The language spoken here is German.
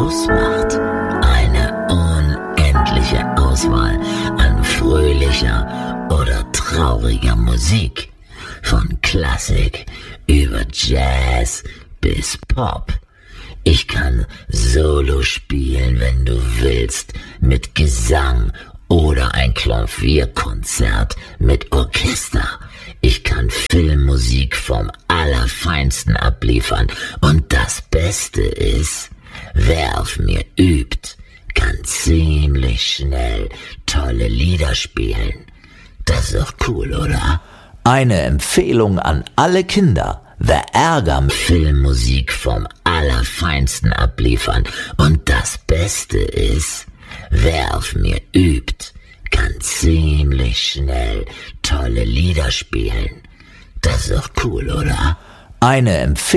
ausmacht? Eine unendliche Auswahl an fröhlicher oder trauriger Musik. Von Klassik über Jazz bis Pop. Ich kann Solo spielen, wenn du willst, mit Gesang oder ein Klavierkonzert mit Orchester. Ich kann Filmmusik vom Allerfeinsten abliefern. Und das Beste ist, wer auf mir übt, kann ziemlich schnell tolle Lieder spielen. Das ist doch cool, oder? Eine Empfehlung an alle Kinder. Wer Ärger Filmmusik vom Allerfeinsten abliefern. Und das Beste ist, wer auf mir übt, kann ziemlich schnell tolle Lieder spielen. Das ist doch cool, oder? Eine Empfehlung